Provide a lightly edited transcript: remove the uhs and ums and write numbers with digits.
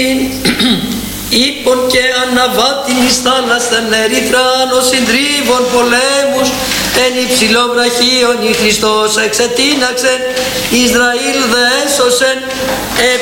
Ήπων και αναβάτην εις θάλασσαν ερυθράν ο συντρίβων πολέμους εν υψηλό βραχίον η Χριστός εξετίναξεν Ισραήλ δε έσωσεν